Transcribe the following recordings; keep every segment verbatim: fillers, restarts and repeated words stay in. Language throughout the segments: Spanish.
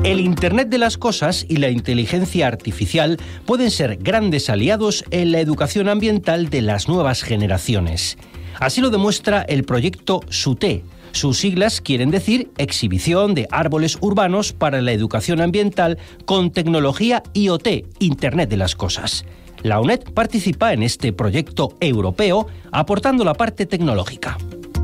El Internet de las Cosas y la inteligencia artificial pueden ser grandes aliados en la educación ambiental de las nuevas generaciones. Así lo demuestra el proyecto SUTE. Sus siglas quieren decir Exhibición de Árboles Urbanos para la Educación Ambiental con Tecnología I O T, Internet de las Cosas. La UNED participa en este proyecto europeo aportando la parte tecnológica.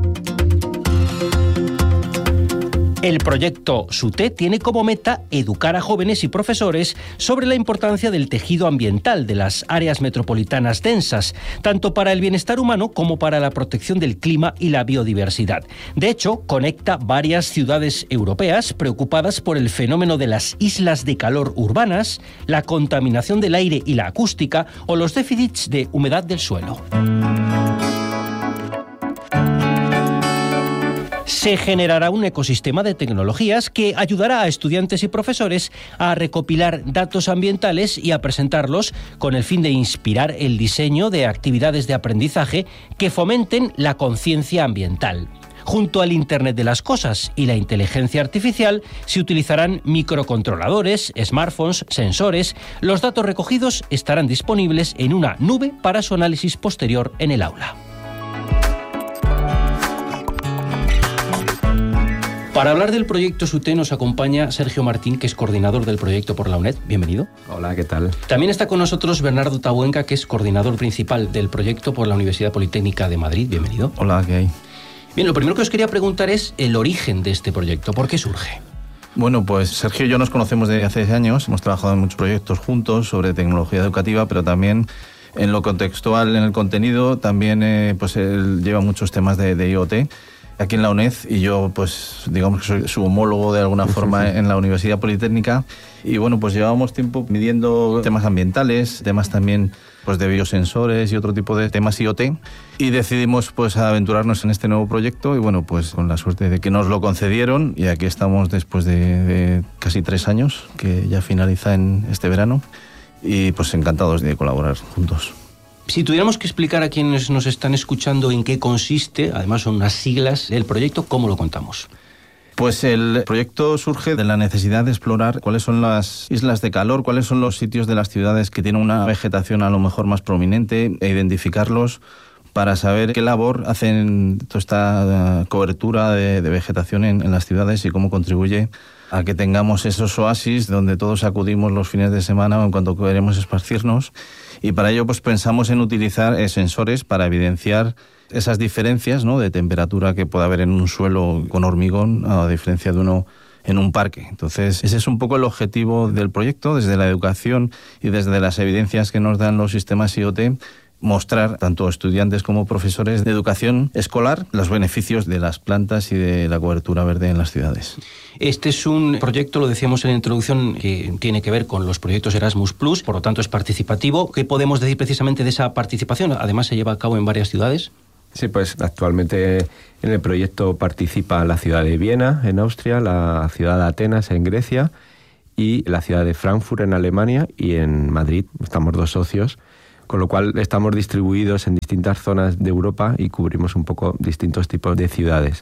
El proyecto SUTE tiene como meta educar a jóvenes y profesores sobre la importancia del tejido ambiental de las áreas metropolitanas densas, tanto para el bienestar humano como para la protección del clima y la biodiversidad. De hecho, conecta varias ciudades europeas preocupadas por el fenómeno de las islas de calor urbanas, la contaminación del aire y la acústica o los déficits de humedad del suelo. Se generará un ecosistema de tecnologías que ayudará a estudiantes y profesores a recopilar datos ambientales y a presentarlos con el fin de inspirar el diseño de actividades de aprendizaje que fomenten la conciencia ambiental. Junto al Internet de las Cosas y la inteligencia artificial se utilizarán microcontroladores, smartphones, sensores. Los datos recogidos estarán disponibles en una nube para su análisis posterior en el aula. Para hablar del proyecto SUTE nos acompaña Sergio Martín, que es coordinador del proyecto por la UNED. Bienvenido. Hola, ¿qué tal? También está con nosotros Bernardo Tabuenca, que es coordinador principal del proyecto por la Universidad Politécnica de Madrid. Bienvenido. Hola, ¿qué hay? Bien, lo primero que os quería preguntar es el origen de este proyecto. ¿Por qué surge? Bueno, pues Sergio y yo nos conocemos desde hace años. Hemos trabajado en muchos proyectos juntos sobre tecnología educativa, pero también en lo contextual, en el contenido, también eh, pues él lleva muchos temas de, de I O T. Aquí en la UNED, y yo pues digamos que soy su homólogo de alguna forma en la Universidad Politécnica, y bueno, pues llevábamos tiempo midiendo temas ambientales, temas también pues de biosensores y otro tipo de temas I O T, y decidimos pues aventurarnos en este nuevo proyecto y bueno, pues con la suerte de que nos lo concedieron, y aquí estamos después de, de casi tres años, que ya finaliza en este verano, y pues encantados de colaborar juntos. Si tuviéramos que explicar a quienes nos están escuchando en qué consiste, además son unas siglas del proyecto, ¿cómo lo contamos? Pues el proyecto surge de la necesidad de explorar cuáles son las islas de calor, cuáles son los sitios de las ciudades que tienen una vegetación a lo mejor más prominente, e identificarlos para saber qué labor hacen toda esta cobertura de, de vegetación en, en las ciudades y cómo contribuye a que tengamos esos oasis donde todos acudimos los fines de semana o en cuanto queremos esparcirnos. Y para ello pues pensamos en utilizar eh, sensores para evidenciar esas diferencias, ¿no?, de temperatura que puede haber en un suelo con hormigón a diferencia de uno en un parque. Entonces ese es un poco el objetivo del proyecto, desde la educación y desde las evidencias que nos dan los sistemas I O T, mostrar tanto a estudiantes como profesores de educación escolar los beneficios de las plantas y de la cobertura verde en las ciudades. Este es un proyecto, lo decíamos en la introducción, que tiene que ver con los proyectos Erasmus plus, por lo tanto es participativo. ¿Qué podemos decir precisamente de esa participación? Además se lleva a cabo en varias ciudades. Sí, pues actualmente en el proyecto participa la ciudad de Viena, en Austria, la ciudad de Atenas, en Grecia, y la ciudad de Frankfurt, en Alemania, y en Madrid. Estamos dos socios, con lo cual estamos distribuidos en distintas zonas de Europa y cubrimos un poco distintos tipos de ciudades.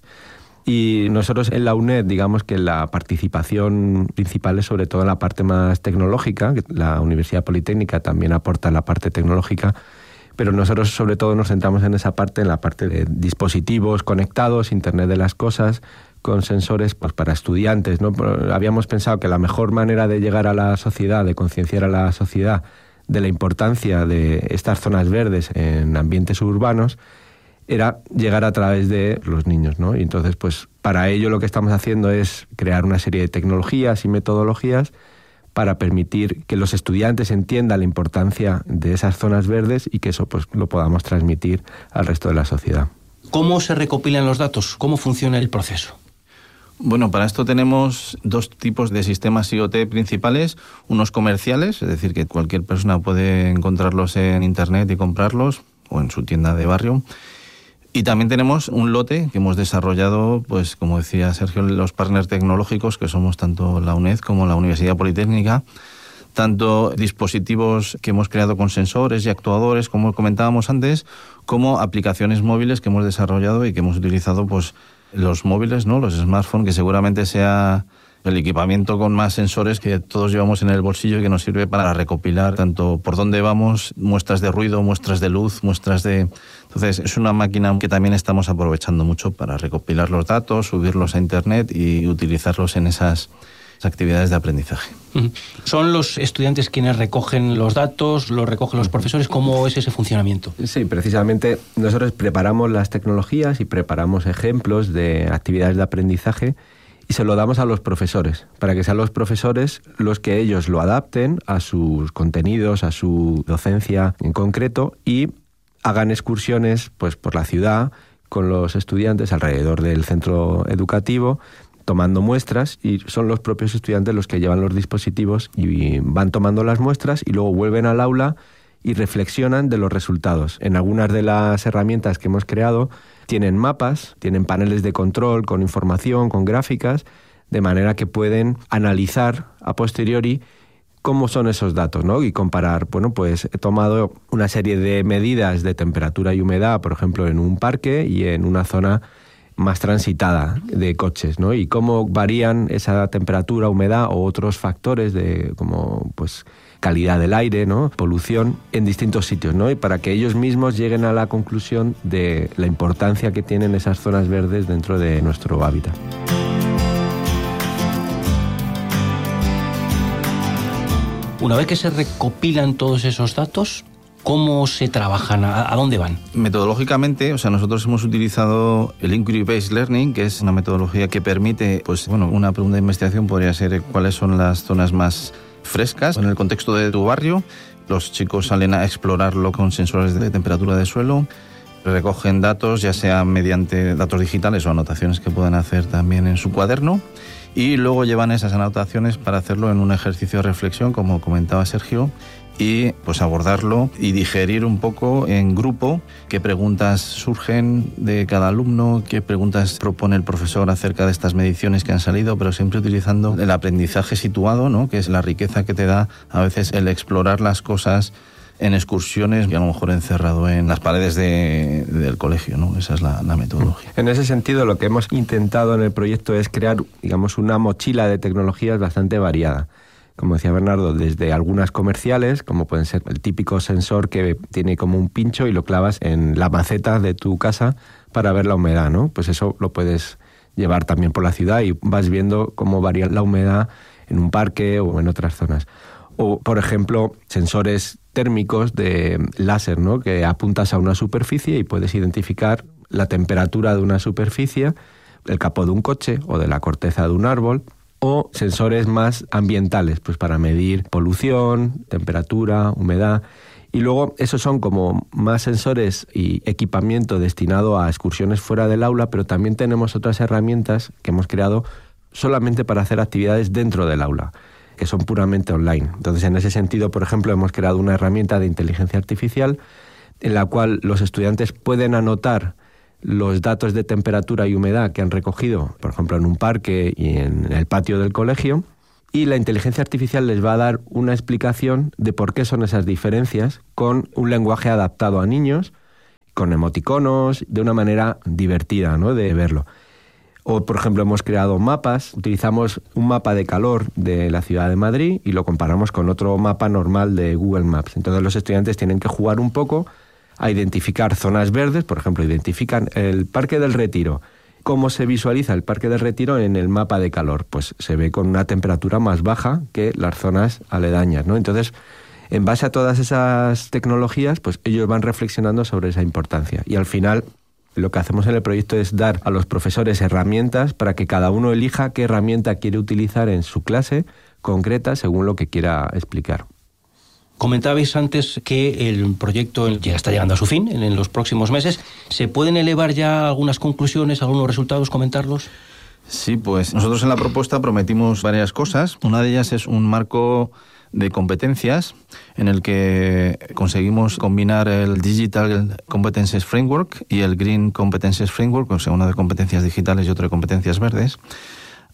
Y nosotros en la UNED, digamos que la participación principal es sobre todo en la parte más tecnológica, que la Universidad Politécnica también aporta la parte tecnológica, pero nosotros sobre todo nos centramos en esa parte, en la parte de dispositivos conectados, Internet de las Cosas, con sensores pues para estudiantes, ¿no? Habíamos pensado que la mejor manera de llegar a la sociedad, de concienciar a la sociedad de la importancia de estas zonas verdes en ambientes urbanos, era llegar a través de los niños, ¿no? Y entonces, pues para ello lo que estamos haciendo es crear una serie de tecnologías y metodologías para permitir que los estudiantes entiendan la importancia de esas zonas verdes y que eso pues lo podamos transmitir al resto de la sociedad. ¿Cómo se recopilan los datos? ¿Cómo funciona el proceso? Bueno, para esto tenemos dos tipos de sistemas I O T principales, unos comerciales, es decir, que cualquier persona puede encontrarlos en Internet y comprarlos, o en su tienda de barrio. Y también tenemos un lote que hemos desarrollado, pues como decía Sergio, los partners tecnológicos, que somos tanto la UNED como la Universidad Politécnica, tanto dispositivos que hemos creado con sensores y actuadores, como comentábamos antes, como aplicaciones móviles que hemos desarrollado y que hemos utilizado, pues los móviles, ¿no?, los smartphones, que seguramente sea el equipamiento con más sensores que todos llevamos en el bolsillo y que nos sirve para recopilar tanto por dónde vamos, muestras de ruido, muestras de luz, muestras de... Entonces es una máquina que también estamos aprovechando mucho para recopilar los datos, subirlos a Internet y utilizarlos en esas actividades de aprendizaje. ¿Son los estudiantes quienes recogen los datos, los recogen los profesores? ¿Cómo es ese funcionamiento? Sí, precisamente nosotros preparamos las tecnologías y preparamos ejemplos de actividades de aprendizaje y se lo damos a los profesores, para que sean los profesores los que ellos lo adapten a sus contenidos, a su docencia en concreto y hagan excursiones pues, por la ciudad con los estudiantes alrededor del centro educativo, tomando muestras, y son los propios estudiantes los que llevan los dispositivos y van tomando las muestras y luego vuelven al aula y reflexionan de los resultados. En algunas de las herramientas que hemos creado tienen mapas, tienen paneles de control con información, con gráficas, de manera que pueden analizar a posteriori cómo son esos datos, ¿no? Y comparar. Bueno, pues he tomado una serie de medidas de temperatura y humedad, por ejemplo, en un parque y en una zona más transitada de coches, ¿no? Y cómo varían esa temperatura, humedad o otros factores de como pues calidad del aire, ¿no? Polución en distintos sitios, ¿no? Y para que ellos mismos lleguen a la conclusión de la importancia que tienen esas zonas verdes dentro de nuestro hábitat. Una vez que se recopilan todos esos datos, ¿cómo se trabajan? ¿A, a dónde van? Metodológicamente, o sea, nosotros hemos utilizado el Inquiry-Based Learning, que es una metodología que permite, pues bueno, una pregunta de investigación podría ser cuáles son las zonas más frescas en el contexto de tu barrio. Los chicos salen a explorarlo con sensores de temperatura de suelo, recogen datos, ya sea mediante datos digitales o anotaciones que puedan hacer también en su cuaderno, y luego llevan esas anotaciones para hacerlo en un ejercicio de reflexión, como comentaba Sergio, y pues abordarlo y digerir un poco en grupo qué preguntas surgen de cada alumno, qué preguntas propone el profesor acerca de estas mediciones que han salido, pero siempre utilizando el aprendizaje situado, ¿no? Que es la riqueza que te da a veces el explorar las cosas en excursiones y a lo mejor encerrado en las paredes de, del colegio, ¿no? Esa es la, la metodología. En ese sentido, lo que hemos intentado en el proyecto es crear, digamos, una mochila de tecnologías bastante variada. Como decía Bernardo, desde algunas comerciales, como pueden ser el típico sensor que tiene como un pincho y lo clavas en la maceta de tu casa para ver la humedad, ¿no? Pues eso lo puedes llevar también por la ciudad y vas viendo cómo varía la humedad en un parque o en otras zonas. O, por ejemplo, sensores térmicos de láser, ¿no? Que apuntas a una superficie y puedes identificar la temperatura de una superficie, el capó de un coche o de la corteza de un árbol. O sensores más ambientales, pues para medir polución, temperatura, humedad. Y luego esos son como más sensores y equipamiento destinado a excursiones fuera del aula, pero también tenemos otras herramientas que hemos creado solamente para hacer actividades dentro del aula, que son puramente online. Entonces, en ese sentido, por ejemplo, hemos creado una herramienta de inteligencia artificial en la cual los estudiantes pueden anotar los datos de temperatura y humedad que han recogido, por ejemplo, en un parque y en el patio del colegio, y la inteligencia artificial les va a dar una explicación de por qué son esas diferencias con un lenguaje adaptado a niños, con emoticonos, de una manera divertida, ¿no?, de verlo. O, por ejemplo, hemos creado mapas, utilizamos un mapa de calor de la ciudad de Madrid y lo comparamos con otro mapa normal de Google Maps. Entonces los estudiantes tienen que jugar un poco a identificar zonas verdes, por ejemplo, identifican el Parque del Retiro. ¿Cómo se visualiza el Parque del Retiro en el mapa de calor? Pues se ve con una temperatura más baja que las zonas aledañas, ¿no? Entonces, en base a todas esas tecnologías, pues ellos van reflexionando sobre esa importancia. Y al final, lo que hacemos en el proyecto es dar a los profesores herramientas para que cada uno elija qué herramienta quiere utilizar en su clase concreta según lo que quiera explicar. Comentabais antes que el proyecto ya está llegando a su fin en los próximos meses. ¿Se pueden elevar ya algunas conclusiones, algunos resultados, comentarlos? Sí, pues nosotros en la propuesta prometimos varias cosas. Una de ellas es un marco de competencias en el que conseguimos combinar el Digital Competencies Framework y el Green Competencies Framework, o sea, una de competencias digitales y otra de competencias verdes,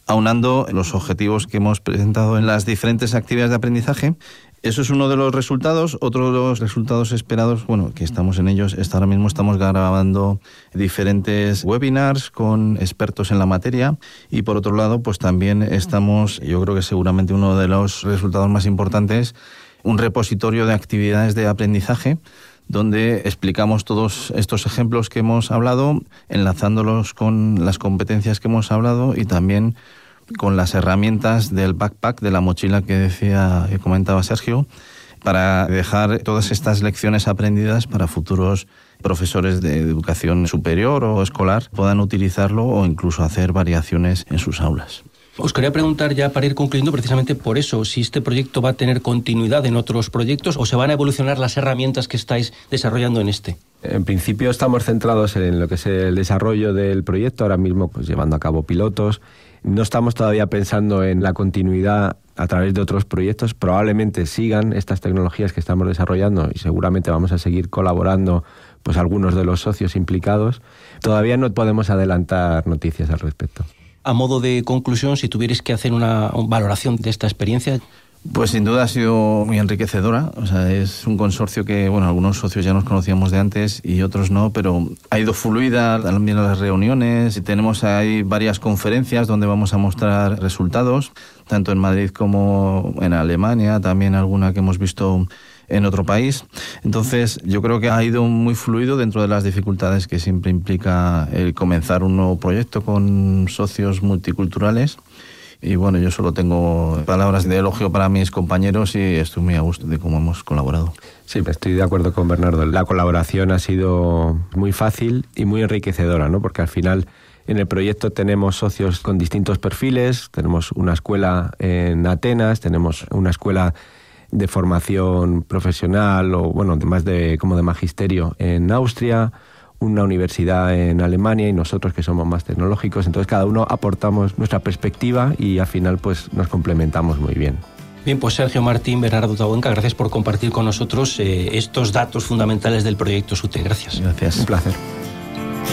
aunando los objetivos que hemos presentado en las diferentes actividades de aprendizaje. Eso es uno de los resultados. Otro de los resultados esperados, bueno, que estamos en ellos, es ahora mismo estamos grabando diferentes webinars con expertos en la materia y por otro lado, pues también estamos, yo creo que seguramente uno de los resultados más importantes, un repositorio de actividades de aprendizaje donde explicamos todos estos ejemplos que hemos hablado, enlazándolos con las competencias que hemos hablado y también con las herramientas del backpack, de la mochila que decía, que comentaba Sergio, para dejar todas estas lecciones aprendidas para futuros profesores de educación superior o escolar puedan utilizarlo o incluso hacer variaciones en sus aulas. Os quería preguntar ya para ir concluyendo precisamente por eso, si este proyecto va a tener continuidad en otros proyectos o se van a evolucionar las herramientas que estáis desarrollando en este. En principio estamos centrados en lo que es el desarrollo del proyecto, ahora mismo pues llevando a cabo pilotos. No estamos todavía pensando en la continuidad a través de otros proyectos. Probablemente sigan estas tecnologías que estamos desarrollando y seguramente vamos a seguir colaborando pues algunos de los socios implicados. Todavía no podemos adelantar noticias al respecto. A modo de conclusión, si tuvierais que hacer una valoración de esta experiencia. Pues sin duda ha sido muy enriquecedora. O sea, es un consorcio que, bueno, algunos socios ya nos conocíamos de antes y otros no, pero ha ido fluida también a las reuniones y tenemos ahí varias conferencias donde vamos a mostrar resultados, tanto en Madrid como en Alemania, también alguna que hemos visto en otro país. Entonces, yo creo que ha ido muy fluido dentro de las dificultades que siempre implica el comenzar un nuevo proyecto con socios multiculturales. Y bueno, yo solo tengo palabras de elogio para mis compañeros y estoy muy a gusto de cómo hemos colaborado. Sí, estoy de acuerdo con Bernardo. La colaboración ha sido muy fácil y muy enriquecedora, ¿no? Porque al final en el proyecto tenemos socios con distintos perfiles, tenemos una escuela en Atenas, tenemos una escuela de formación profesional o bueno, más de como de magisterio en Austria, una universidad en Alemania y nosotros que somos más tecnológicos. Entonces cada uno aportamos nuestra perspectiva y al final pues nos complementamos muy bien. Bien, pues Sergio Martín, Bernardo Tabuenca, gracias por compartir con nosotros eh, estos datos fundamentales del proyecto SUTE. Gracias. Gracias. Un placer.